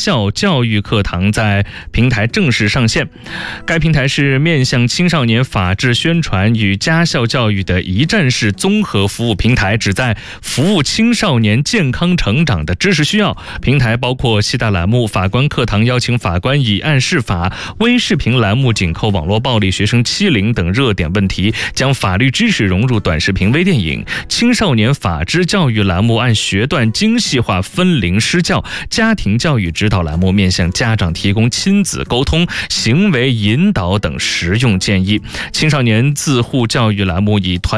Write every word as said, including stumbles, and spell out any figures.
校教育课堂在平台正式上线。该平台是面向青少年法治宣传与家校教育的一站式综合服务平台，旨在服务青少年健康成长的知识需要。平台包括七大栏目：法官课堂邀请法官以案释法，微视频栏目紧扣网络暴力、学生欺凌等热点问题，将法律知识融入短视频、微电影；青少年法治教育栏目按学段精细化分龄施教；家庭教育指导栏目面向家长提供亲子沟通、行为引导等实用建议；青少年自护教育栏目以团